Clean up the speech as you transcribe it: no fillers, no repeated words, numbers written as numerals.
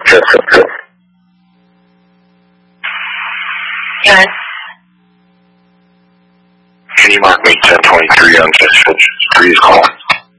Yes. Can you mark me 1023 on 6 please call?